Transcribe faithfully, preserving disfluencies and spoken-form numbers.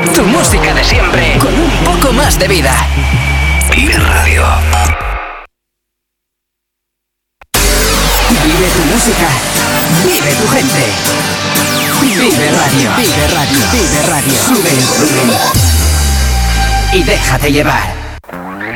Tu música de siempre, con un poco más de vida. Vive Radio. Vive tu música. Vive tu gente. Vive Radio. Vive Radio. Vive Radio. Sube el volumen. Y déjate llevar.